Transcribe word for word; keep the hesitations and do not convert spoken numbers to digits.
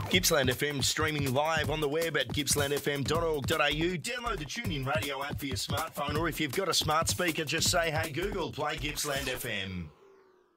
Gippsland F M streaming live on the web at gippsland f m dot org dot a u. Download the TuneIn radio app for your smartphone, or if you've got a smart speaker, just say, hey Google, play Gippsland F M.